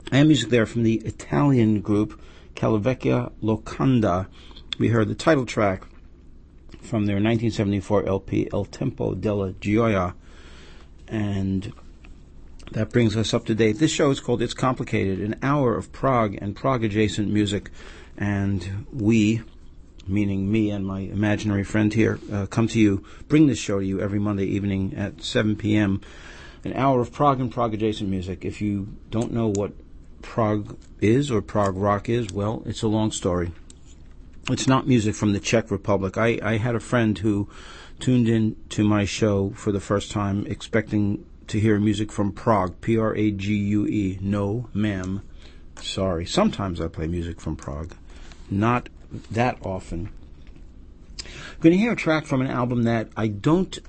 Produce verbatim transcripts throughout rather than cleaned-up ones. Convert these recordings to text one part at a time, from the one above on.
and music there from the Italian group Calavecchia Locanda. We heard the title track from their nineteen seventy-four L P El Tempo della Gioia, and that brings us up to date. This show is called It's Complicated, an hour of Prague and Prague-adjacent music, and we, meaning me and my imaginary friend here, uh, come to you, bring this show to you every Monday evening at seven p.m., an hour of Prague and Prague-adjacent music. If you don't know what Prague is or Prague rock is, well, it's a long story. It's not music from the Czech Republic. I, I had a friend who tuned in to my show for the first time expecting to hear music from Prague, P R A G U E. No, ma'am. Sorry. Sometimes I play music from Prague. Not that often. I'm going to hear a track from an album that I don't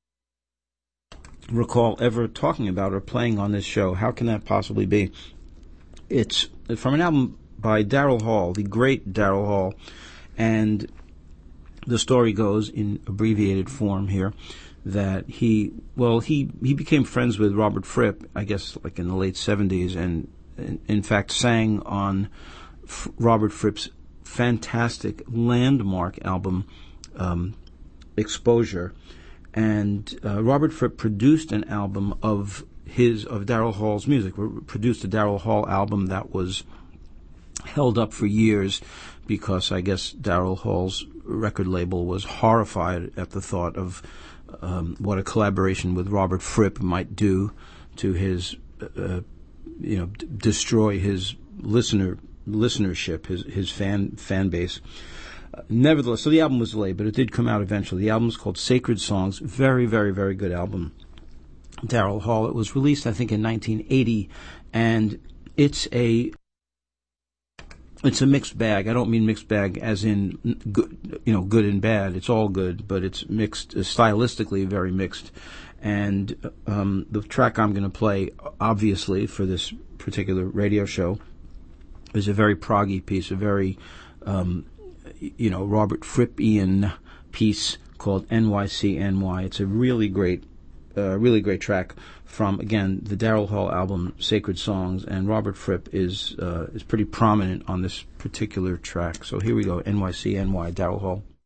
recall ever talking about or playing on this show. How can that possibly be? It's from an album by Daryl Hall, the great Daryl Hall, and the story goes in abbreviated form here that he, well, he, he became friends with Robert Fripp, I guess like in the late seventies, and in, in fact sang on F- Robert Fripp's fantastic landmark album, um, Exposure. And uh, Robert Fripp produced an album of his, of Daryl Hall's music, produced a Daryl Hall album that was held up for years because I guess Daryl Hall's record label was horrified at the thought of um, what a collaboration with Robert Fripp might do to his, uh, you know, d- destroy his listener listenership, his his fan fan base. Uh, nevertheless, so the album was delayed, but it did come out eventually. The album is called Sacred Songs. Very, very, very good album. Daryl Hall. It was released, I think, in nineteen eighty, and it's a it's a mixed bag. I don't mean mixed bag as in good, you know, good and bad. It's all good, but it's mixed, uh, stylistically very mixed. And um, the track I'm going to play, obviously, for this particular radio show, is a very proggy piece, a very, um, you know, Robert Frippian piece called N Y C N Y. It's a really great, uh, really great track from, again, the Daryl Hall album, Sacred Songs, and Robert Fripp is uh, is pretty prominent on this particular track. So here we go, N Y C N Y, Daryl Hall.